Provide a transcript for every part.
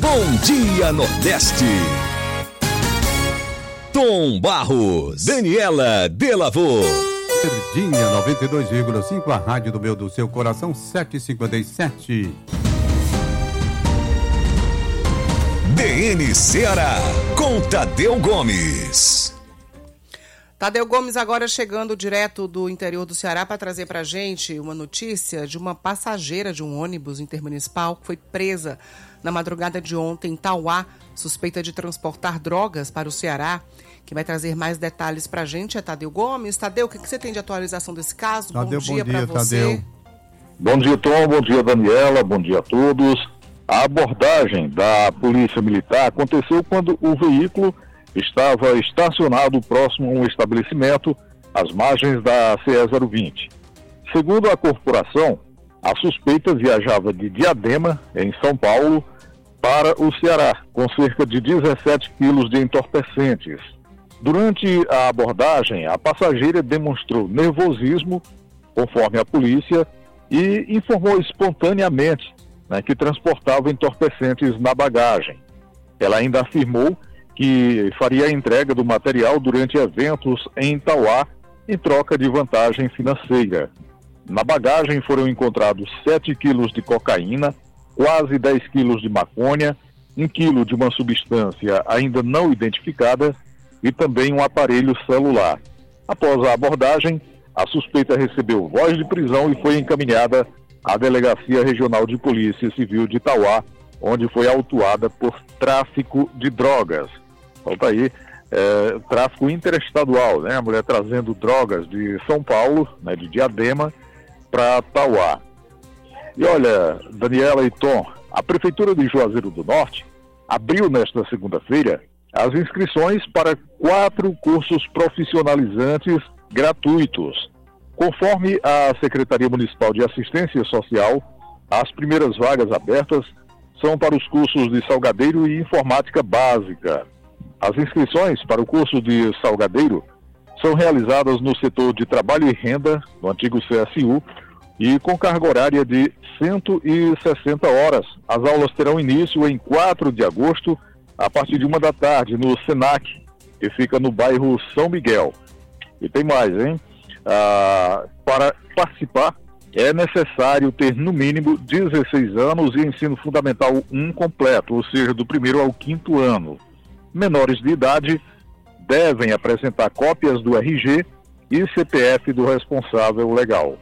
Bom Dia Nordeste. Tom Barros, Daniela Delavô. Verdinha 92,5, a rádio do meu, do seu coração, 7h57. DN Ceará, com Tadeu Gomes. Tadeu Gomes agora chegando direto do interior do Ceará para trazer para a gente uma notícia de uma passageira de um ônibus intermunicipal que foi presa na madrugada de ontem em Tauá, suspeita de transportar drogas para o Ceará. Quem vai trazer mais detalhes para a gente é Tadeu Gomes. Tadeu, o que você tem de atualização desse caso? Tadeu, bom dia para você. Tadeu. Bom dia, Tom. Bom dia, Daniela. Bom dia a todos. A abordagem da Polícia Militar aconteceu quando o veículo estava estacionado próximo a um estabelecimento às margens da CE-020. Segundo a corporação, a suspeita viajava de Diadema, em São Paulo, para o Ceará, com cerca de 17 quilos de entorpecentes. Durante a abordagem, a passageira demonstrou nervosismo, conforme a polícia, e informou espontaneamente que transportava entorpecentes na bagagem. Ela ainda afirmou que faria a entrega do material durante eventos em Tauá, em troca de vantagem financeira. Na bagagem foram encontrados 7 quilos de cocaína, quase 10 quilos de maconha, 1 quilo de uma substância ainda não identificada e também um aparelho celular. Após a abordagem, a suspeita recebeu voz de prisão e foi encaminhada à Delegacia Regional de Polícia Civil de Tauá, onde foi autuada por tráfico de drogas. Falta aí, tráfico interestadual, né? A mulher trazendo drogas de São Paulo, de Diadema, para Tauá. E olha, Daniela e Tom, a Prefeitura de Juazeiro do Norte abriu nesta segunda-feira as inscrições para 4 cursos profissionalizantes gratuitos. Conforme a Secretaria Municipal de Assistência Social, as primeiras vagas abertas são para os cursos de salgadeiro e informática básica. As inscrições para o curso de salgadeiro são realizadas no setor de trabalho e renda, no antigo CSU, e com carga horária de 160 horas. As aulas terão início em 4 de agosto, a partir de 1 da tarde, no SENAC, que fica no bairro São Miguel. E tem mais, hein? Para participar, é necessário ter, no mínimo, 16 anos e ensino fundamental 1 completo, ou seja, do 1º ao 5º ano. Menores de idade devem apresentar cópias do RG e CPF do responsável legal.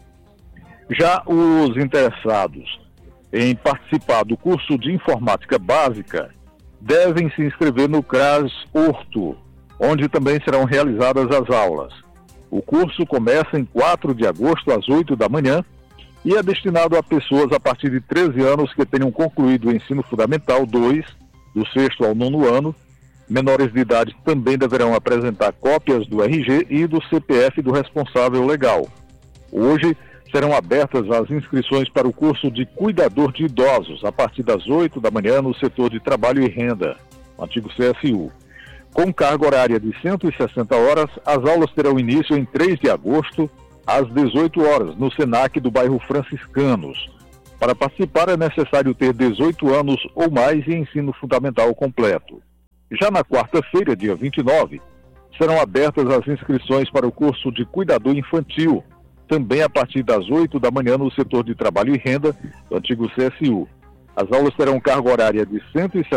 Já os interessados em participar do curso de informática básica devem se inscrever no CRAS Horto, onde também serão realizadas as aulas. O curso começa em 4 de agosto, às 8 da manhã, e é destinado a pessoas a partir de 13 anos que tenham concluído o ensino fundamental 2, do 6º ao 9º ano. Menores de idade também deverão apresentar cópias do RG e do CPF do responsável legal. Hoje serão abertas as inscrições para o curso de cuidador de idosos, a partir das 8 da manhã no setor de trabalho e renda, no antigo CSU. Com carga horária de 160 horas, as aulas terão início em 3 de agosto, às 18 horas, no SENAC do bairro Franciscanos. Para participar é necessário ter 18 anos ou mais e ensino fundamental completo. Já na quarta-feira, dia 29, serão abertas as inscrições para o curso de cuidador infantil, também a partir das 8 da manhã no setor de trabalho e renda, do antigo CSU. As aulas terão carga horária de 160